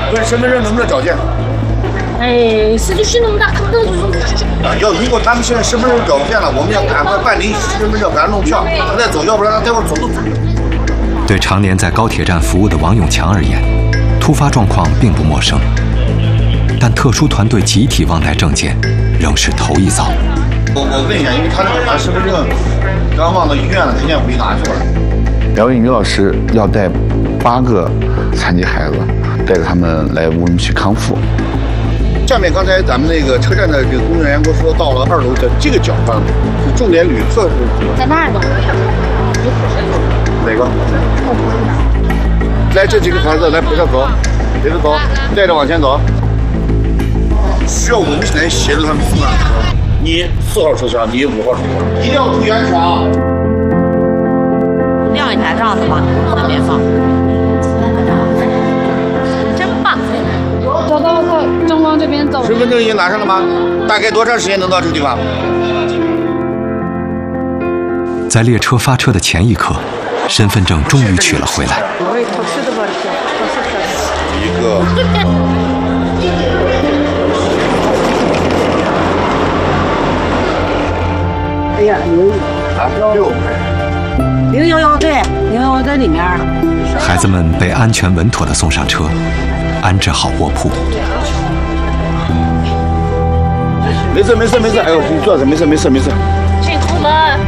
问身份证能不能找见？ 哎，是就去那么大， 要如果他们现在身份证找不见了，我们要赶快办理身份证，赶快弄票，他再走，要不然他待会儿走都走不了。 对常年在高铁站服务的王永强而言，突发状况并不陌生，但特殊团队集体忘带证件，仍是头一遭。 我问一下，因为他那个身份证刚忘到医院了，他现在回去拿去了。 姚英语老师要带8个残疾孩子，带着他们来乌鲁木齐康复。 下面刚才咱们那个车站的这个工作人员跟我说，到了2楼的这个角上是重点旅客在那儿呢。 哪个？来，这几个孩子来陪他走，陪他走，带着往前走。需要我们来协助他们送上车。你4号车厢，你5号车厢，一定要注意安全啊！ 晾一台这样子吧，那边放。真棒！ 走到中光这边走。 身份证已经拿上了吗？大概多长时间能到这个地方？ 在列车发车的前一刻，身份证终于取了回来。 一个。 哎呀，011对，011在里面。 孩子们被安全稳妥地送上车，安置好卧铺。 没事，哎呦，你坐着，没事。 辛苦了。